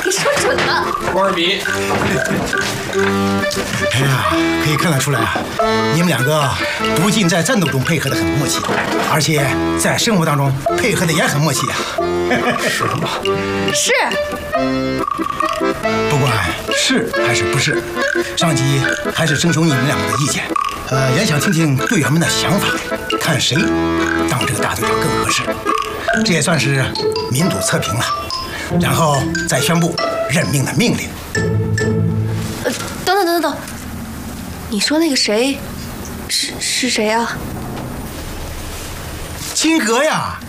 你说准了。 波尔比， 哎呀，可以看得出来啊，你们两个不仅在战斗中配合得很默契，而且在生活当中配合得也很默契啊。 是吗？ 是。 不管是还是不是，上级还是征求你们两个的意见，也想听听队员们的想法，看谁当这个大队长更合适。这也算是民主测评了，然后再宣布任命的命令。 等等，你说那个谁，是谁啊？ 金阁呀。